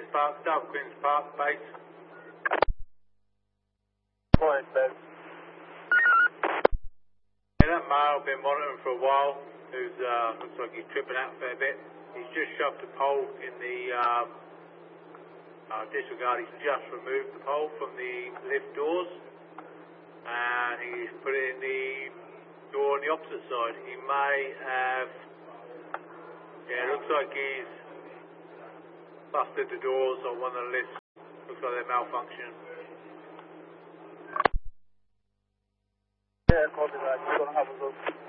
Park, South Queen's Park, base. Morning, Ben. Yeah, that male been monitoring for a while, who's looks like he's tripping out a fair bit. He's just shoved a pole in the disregard. He's just removed the pole from the lift doors, and he's put it in the door on the opposite side. He may have, yeah, it looks like he's busted the doors on one of the lifts. Looks like they're malfunctioning. Yeah, copy that. You're going to have a look.